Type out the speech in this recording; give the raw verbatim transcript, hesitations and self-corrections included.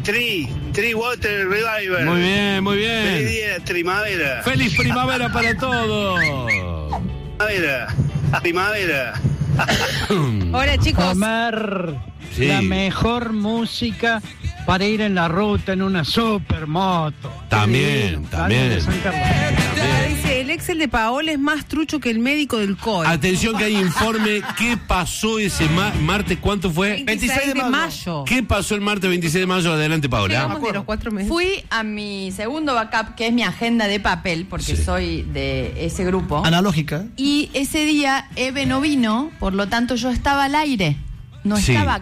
Tri, Tri Water Revival. Muy bien, muy bien. Feliz día, primavera. ¡Feliz primavera para todos! Primavera, primavera. Hola, chicos. Comer Sí. la mejor música para ir en la ruta en una supermoto. También, también. De San Carlos. Dice, el Excel de Paola es más trucho que el médico del C O E. Atención que hay informe. ¿Qué pasó ese ma- martes? ¿Cuánto fue? veintiséis de mayo. ¿Qué pasó el martes veintiséis de mayo? Adelante, Paola. Llegamos de los cuatro meses. Fui a mi segundo backup, que es mi agenda de papel, porque Sí. soy de ese grupo. Analógica. Y ese día Eve no vino, por lo tanto yo estaba al aire. No Sí. estaba